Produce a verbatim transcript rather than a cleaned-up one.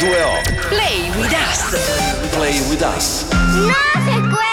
due O. Play with us. Play with us. No se puede.